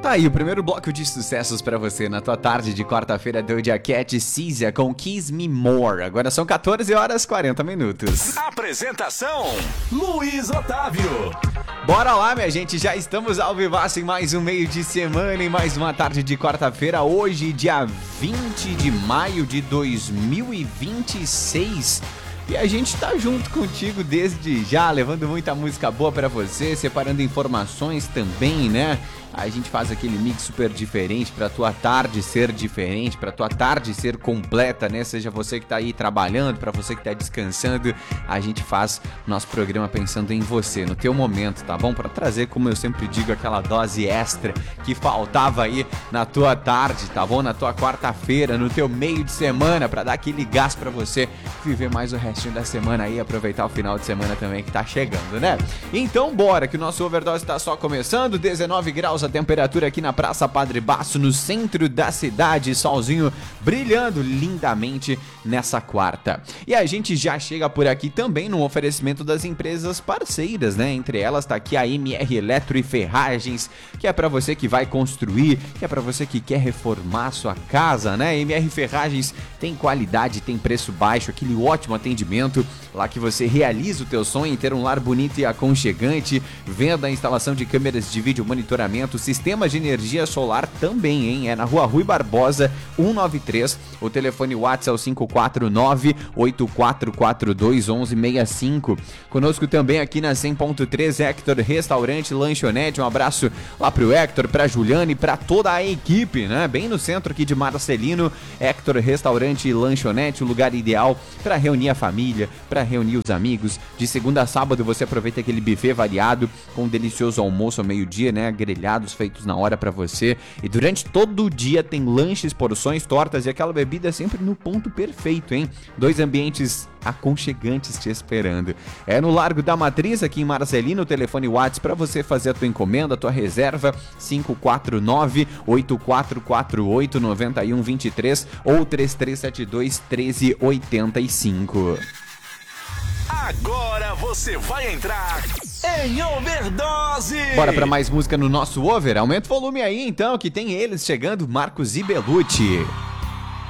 Tá aí, o primeiro bloco de sucessos pra você na tua tarde de quarta-feira do Doja Cat Cizia com Kiss Me More. Agora são 14 horas e 40 minutos. Apresentação: Luiz Otávio. Bora lá, minha gente, já estamos ao vivaço em mais um meio de semana, em mais uma tarde de quarta-feira, hoje, dia 20 de maio de 2026. E a gente tá junto contigo desde já, levando muita música boa pra você, separando informações também, né? A gente faz aquele mix super diferente pra tua tarde ser diferente, pra tua tarde ser completa, né? Seja você que tá aí trabalhando, pra você que tá descansando, a gente faz nosso programa pensando em você, no teu momento, tá bom? Pra trazer, como eu sempre digo, aquela dose extra que faltava aí na tua tarde, tá bom? Na tua quarta-feira, no teu meio de semana, pra dar aquele gás pra você viver mais o restinho da semana aí, aproveitar o final de semana também que tá chegando, né? Então bora, que o nosso Overdose tá só começando, 19 graus a temperatura aqui na Praça Padre Basso, no centro da cidade, solzinho brilhando lindamente nessa quarta. E a gente já chega por aqui também no oferecimento das empresas parceiras, né? Entre elas tá aqui a MR Eletro e Ferragens, que é pra você que vai construir, que é pra você que quer reformar sua casa, né? MR Ferragens tem qualidade, tem preço baixo, aquele ótimo atendimento, lá que você realiza o teu sonho em ter um lar bonito e aconchegante, venda a instalação de câmeras de vídeo monitoramento, sistemas de energia solar também, hein? É na Rua Rui Barbosa, 193, o telefone WhatsApp é o 549-8442-1165. Conosco também aqui na 100.3, Hector Restaurante Lanchonete, um abraço lá pro Hector, pra Juliane e pra toda a equipe, né? Bem no centro aqui de Marcelino, Hector Restaurante Lanchonete, o lugar ideal para reunir a família, para reunir os amigos. De segunda a sábado você aproveita aquele buffet variado com um delicioso almoço ao meio-dia, né? Grelhados feitos na hora para você. E durante todo o dia tem lanches, porções, tortas e aquela bebida sempre no ponto perfeito, hein? Dois ambientes aconchegantes te esperando. É no Largo da Matriz, aqui em Marcelino, o telefone WhatsApp para você fazer a tua encomenda, a tua reserva, 549-8448-9123 ou 3372-1385. Agora você vai entrar em Overdose. Bora pra mais música no nosso Over? Aumenta o volume aí então, que tem eles chegando, Marcos e Belucci.